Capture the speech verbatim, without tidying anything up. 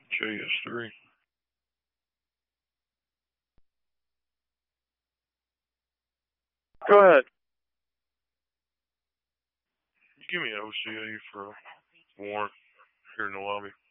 J S three. Go ahead. You give me an O C A for a warrant here in the lobby.